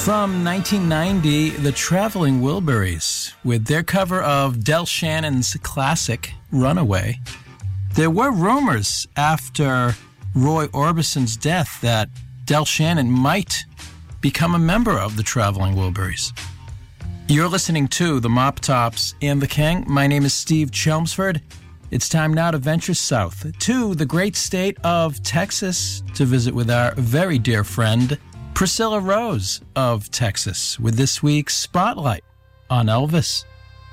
From 1990, the Traveling Wilburys, with their cover of Del Shannon's classic, Runaway. There were rumors after Roy Orbison's death that Del Shannon might become a member of the Traveling Wilburys. You're listening to the Mop Tops and the King. My name is Steve Chelmsford. It's time now to venture south to the great state of Texas to visit with our very dear friend, Priscilla Rose of Texas, with this week's Spotlight on Elvis.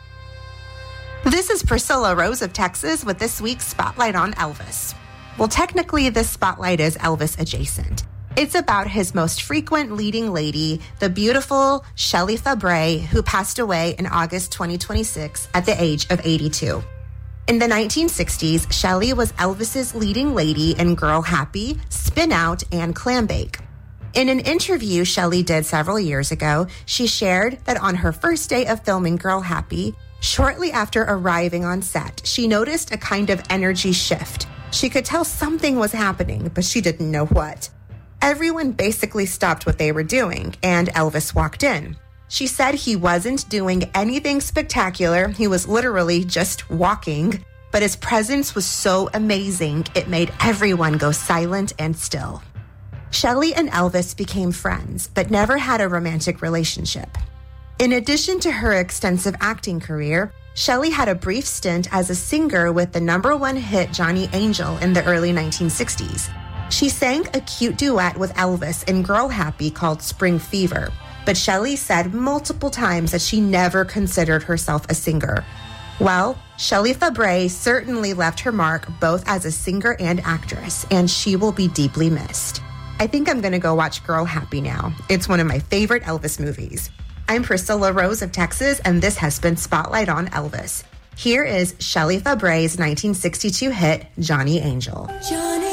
This is Priscilla Rose of Texas with this week's Spotlight on Elvis. Well, technically, this spotlight is Elvis adjacent. It's about his most frequent leading lady, the beautiful Shelley Fabares, who passed away in August 2026 at the age of 82. In the 1960s, Shelley was Elvis's leading lady in Girl Happy, Spin Out, and Clam Bake. In an interview Shelley did several years ago, she shared that on her first day of filming Girl Happy, shortly after arriving on set, she noticed a kind of energy shift. She could tell something was happening, but she didn't know what. Everyone basically stopped what they were doing, and Elvis walked in. She said he wasn't doing anything spectacular. He was literally just walking, but his presence was so amazing, it made everyone go silent and still. Shelley and Elvis became friends, but never had a romantic relationship. In addition to her extensive acting career, Shelley had a brief stint as a singer with the #1 hit Johnny Angel in the early 1960s. She sang a cute duet with Elvis in Girl Happy called Spring Fever, but Shelley said multiple times that she never considered herself a singer. Well, Shelley Fabares certainly left her mark both as a singer and actress, and she will be deeply missed. I think I'm going to go watch Girl Happy now. It's one of my favorite Elvis movies. I'm Priscilla Rose of Texas, and this has been Spotlight on Elvis. Here is Shelley Fabares' 1962 hit, Johnny Angel.